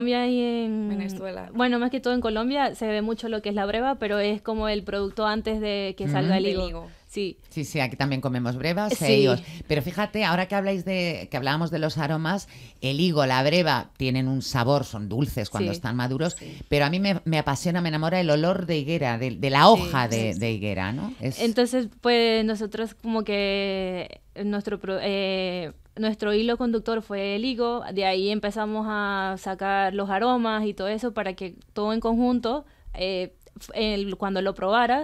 Colombia y en Venezuela. Bueno, más que todo en Colombia se ve mucho lo que es la breva, pero es como el producto antes de que salga el Del higo. higo. Sí. Sí, sí, aquí también comemos brevas e Sí. higos. Pero fíjate, ahora que hablábamos de los aromas, el higo, la breva tienen un sabor, son dulces cuando Sí. están maduros, Sí. pero a mí me apasiona, me enamora el olor de higuera, de la hoja de higuera, ¿no? Entonces, pues nosotros como que nuestro hilo conductor fue el higo, de ahí empezamos a sacar los aromas y todo eso para que todo en conjunto, cuando lo probaras,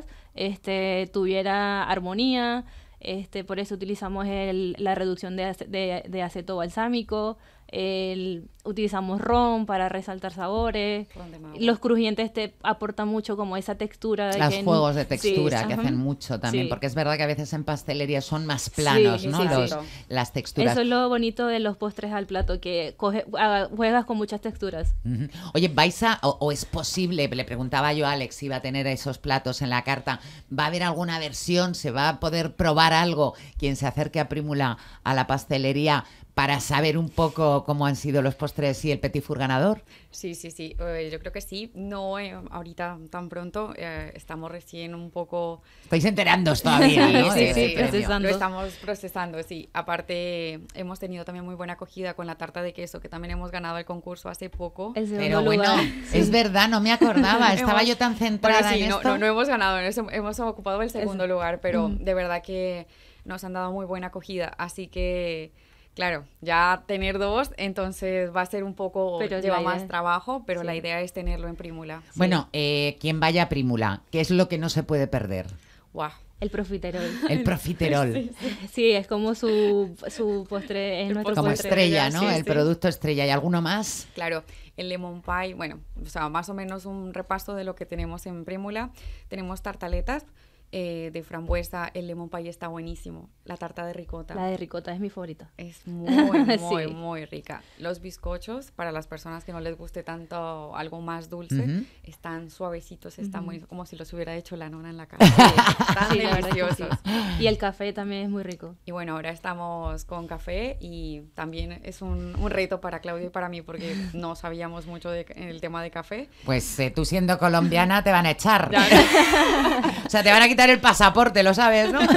tuviera armonía. Por eso utilizamos la reducción de aceto balsámico, utilizamos ron para resaltar sabores. Ron de magua. Los crujientes te aportan mucho como esa textura. Los juegos de textura Sí, que ajá. hacen mucho también, Sí. porque es verdad que a veces en pastelería son más planos, Sí, ¿no? sí, sí. Las texturas. Eso es lo bonito de los postres al plato, que juegas con muchas texturas. Ujú. Oye, o es posible, le preguntaba yo a Alex si iba a tener esos platos en la carta, ¿va a haber alguna versión? ¿Se va a poder probar algo? Quien se acerque a Prímula, a la pastelería, para saber un poco cómo han sido los postres y el Petit Four ganador. Sí, sí, sí. Yo creo que sí. No ahorita tan pronto. Estamos recién un poco... Estáis enterándoos todavía, ¿no? Sí, del sí, premio. procesando. Lo estamos procesando, sí. Aparte, hemos tenido también muy buena acogida con la tarta de queso, que también hemos ganado el concurso hace poco. El segundo Pero bueno, lugar. es verdad, no me acordaba, estaba Hemos- yo tan centrada Bueno, sí, en no, esto. no hemos ganado, hemos ocupado el segundo lugar, pero Ujú. de verdad que nos han dado muy buena acogida, así que, claro, ya tener dos, entonces va a ser un poco, Pero lleva la idea más es- trabajo, pero sí. la idea es tenerlo en Prímula. Bueno, quien vaya a Prímula, ¿qué es lo que no se puede perder? Wow. El profiterol. El profiterol. Sí, es como su postre, es El nuestro Como postre. estrella, ¿no? sí, El sí. producto estrella. ¿Y alguno más? Claro, el lemon pie, bueno, o sea, más o menos un repaso de lo que tenemos en Prímula. Tenemos tartaletas de frambuesa, el lemon pie está buenísimo, la tarta de ricota. La de ricota es mi favorita. Es muy, muy, Sí. muy rica. Los bizcochos, para las personas que no les guste tanto algo más dulce, Ujú. están suavecitos, están muy, como si los hubiera hecho la nona en la casa. Están Sí, la verdad que sí. deliciosos. Y el café también es muy rico. Y bueno, ahora estamos con café y también es un reto para Claudio y para mí porque no sabíamos mucho en el tema de café. Pues tú siendo colombiana te van a echar. O sea, te van a quitar el pasaporte, lo sabes, ¿no?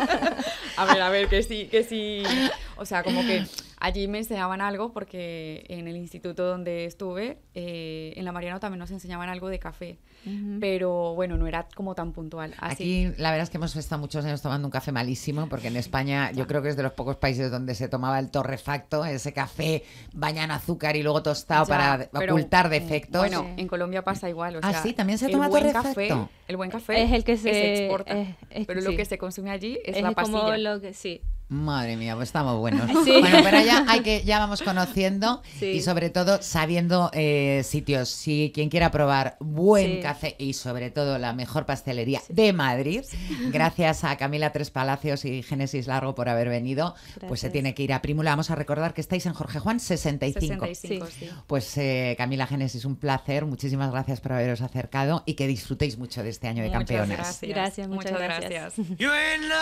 A ver, que sí. O sea, como que allí me enseñaban algo porque en el instituto donde estuve, en la Mariano también nos enseñaban algo de café. Ujú. Pero bueno, no era como tan puntual. Así Aquí la verdad es que hemos estado muchos años tomando un café malísimo, porque en España yo creo que es de los pocos países donde se tomaba el torrefacto, ese café bañado en azúcar y luego tostado ya, para pero, ocultar defectos. Bueno, Sí. en Colombia pasa igual. O Ah, sea, sí, también se el toma buen torrefacto. café, el buen café Es el que se exporta. Pero lo sí. que se consume allí es Es la como pastilla. lo que sí. Madre mía, pues estamos buenos. Sí. Bueno, pero ya vamos conociendo Sí. y sobre todo sabiendo sitios. Si quien quiera probar buen Sí. café y sobre todo la mejor pastelería de Madrid, gracias a Camila Tres Palacios y Génesis Largo por haber venido, pues se Gracias. tiene que ir a Prímula. Vamos a recordar que estáis en Jorge Juan 65. 65, Sí. sí. Pues Camila, Génesis, un placer. Muchísimas gracias por haberos acercado y que disfrutéis mucho de este año de Muchas campeonas. gracias. Gracias, muchas Muchas gracias. gracias. You're in love.